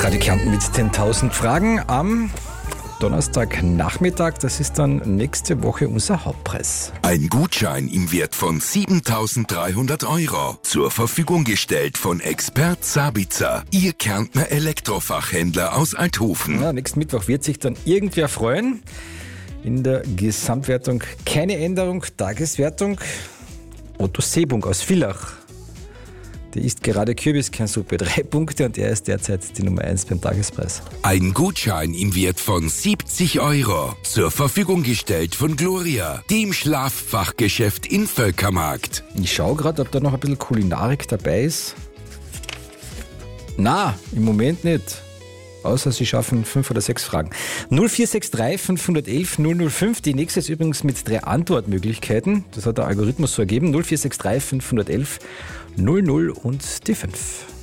Radio Kärnten mit 10.000 Fragen am Donnerstagnachmittag. Das ist dann nächste Woche unser Hauptpreis. Ein Gutschein im Wert von 7.300 € zur Verfügung gestellt von Expert Sabitzer, Ihr Kärntner Elektrofachhändler aus Althofen. Ja, nächsten Mittwoch wird sich dann irgendwer freuen. In der Gesamtwertung keine Änderung, Tageswertung. Otto Seebung aus Villach. Der isst gerade Kürbiskernsuppe, 3 Punkte und er ist derzeit die Nummer 1 beim Tagespreis. Ein Gutschein im Wert von 70 € zur Verfügung gestellt von Gloria, dem Schlaffachgeschäft in Völkermarkt. Ich schaue gerade, ob da noch ein bisschen Kulinarik dabei ist. Na, im Moment nicht. Außer Sie schaffen 5 oder 6 Fragen. 0463 511 005. Die nächste ist übrigens mit 3 Antwortmöglichkeiten. Das hat der Algorithmus so ergeben. 0463 511 00 und die 5.